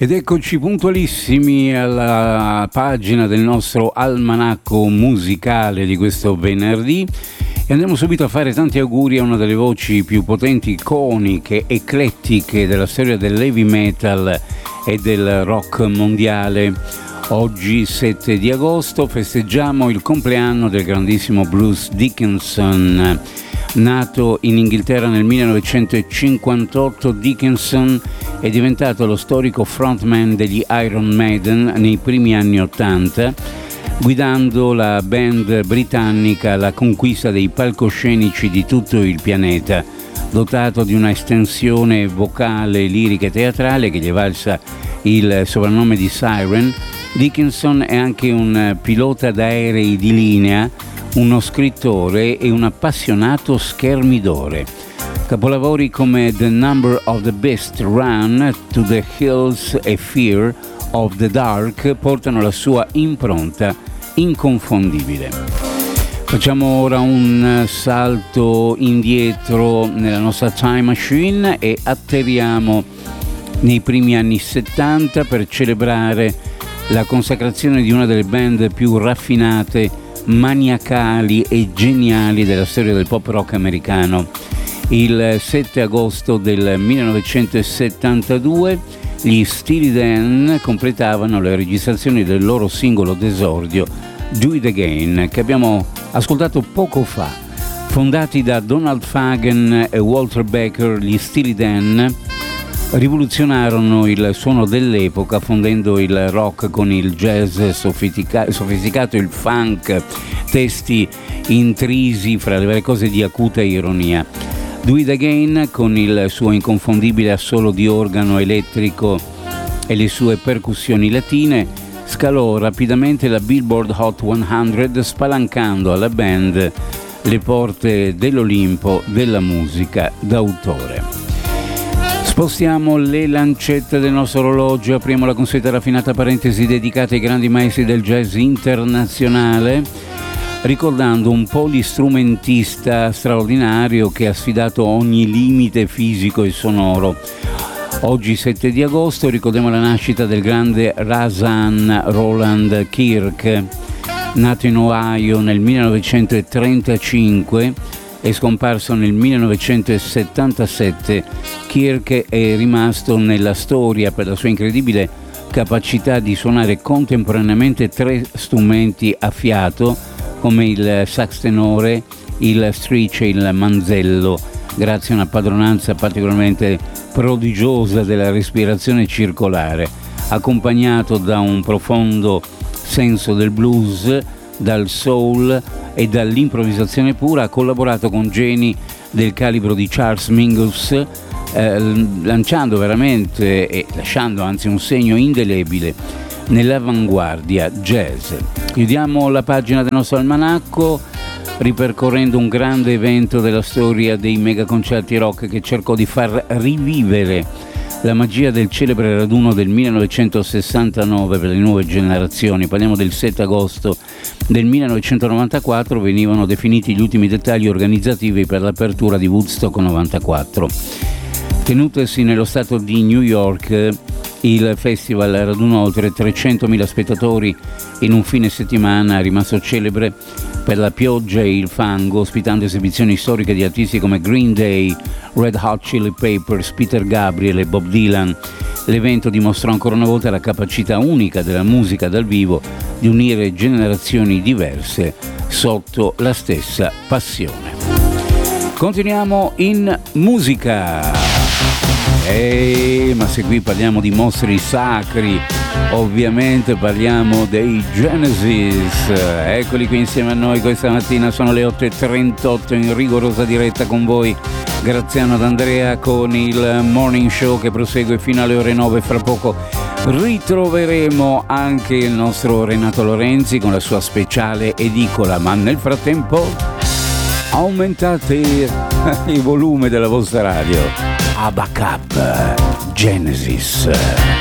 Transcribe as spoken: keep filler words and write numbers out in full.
Ed eccoci puntualissimi alla pagina del nostro almanacco musicale di questo venerdì e andiamo subito a fare tanti auguri a una delle voci più potenti, iconiche, eclettiche della storia dell'heavy metal e del rock mondiale. Oggi sette di agosto festeggiamo il compleanno del grandissimo Bruce Dickinson. Nato in Inghilterra nel millenovecentocinquantotto, Dickinson è diventato lo storico frontman degli Iron Maiden nei primi anni ottanta, guidando la band britannica alla conquista dei palcoscenici di tutto il pianeta. Dotato di una estensione vocale, lirica e teatrale che gli valsa il soprannome di Siren, Dickinson è anche un pilota d'aerei di linea, uno scrittore e un appassionato schermidore. Capolavori come The Number of the Beast, Run, To the Hills e Fear of the Dark portano la sua impronta inconfondibile. Facciamo ora un salto indietro nella nostra time machine e atterriamo nei primi anni settanta per celebrare la consacrazione di una delle band più raffinate, maniacali e geniali della storia del pop rock americano. Il sette agosto del millenovecentosettantadue gli Steely Dan completavano le registrazioni del loro singolo d'esordio Do It Again, che abbiamo ascoltato poco fa. Fondati da Donald Fagen e Walter Becker, gli Steely Dan rivoluzionarono il suono dell'epoca fondendo il rock con il jazz sofistica- sofisticato, il funk, testi intrisi fra le varie cose di acuta ironia. Do It Again, con il suo inconfondibile assolo di organo elettrico e le sue percussioni latine, scalò rapidamente la Billboard Hot cento, spalancando alla band le porte dell'Olimpo della musica d'autore. Spostiamo le lancette del nostro orologio, apriamo la consueta raffinata parentesi dedicata ai grandi maestri del jazz internazionale, ricordando un polistrumentista straordinario che ha sfidato ogni limite fisico e sonoro. Oggi sette di agosto ricordiamo la nascita del grande Rahsaan Roland Kirk, nato in Ohio nel millenovecentotrentacinque e scomparso nel millenovecentosettantasette. Kirk è rimasto nella storia per la sua incredibile capacità di suonare contemporaneamente tre strumenti a fiato come il sax tenore, il stretch e il manzello, grazie a una padronanza particolarmente prodigiosa della respirazione circolare, accompagnato da un profondo senso del blues, dal soul e dall'improvvisazione pura. Ha collaborato con geni del calibro di Charles Mingus, eh, lanciando veramente e lasciando anzi un segno indelebile nell'avanguardia jazz. Chiudiamo la pagina del nostro almanacco ripercorrendo un grande evento della storia dei megaconcerti rock che cercò di far rivivere la magia del celebre raduno del millenovecentosessantanove per le nuove generazioni. Parliamo del sette agosto del millenovecentonovantaquattro, venivano definiti gli ultimi dettagli organizzativi per l'apertura di Woodstock novantaquattro. Tenutesi nello stato di New York, il festival radunò oltre trecentomila spettatori in un fine settimana rimasto celebre per la pioggia e il fango, ospitando esibizioni storiche di artisti come Green Day, Red Hot Chili Peppers, Peter Gabriel e Bob Dylan. L'evento dimostrò ancora una volta la capacità unica della musica dal vivo di unire generazioni diverse sotto la stessa passione. Continuiamo in musica. Ehi, ma se qui parliamo di mostri sacri, ovviamente parliamo dei Genesis. Eccoli qui insieme a noi questa mattina, sono le otto e trentotto in rigorosa diretta con voi Graziano D'Andrea con il Morning Show che prosegue fino alle ore nove. Fra poco ritroveremo anche il nostro Renato Lorenzi con la sua speciale edicola, ma nel frattempo aumentate il volume della vostra radio. Abacab Genesis.